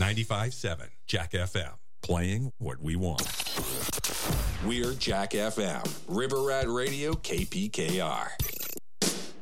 95.7 Jack FM, playing what we want. We're Jack FM, River Rat Radio, KPKR.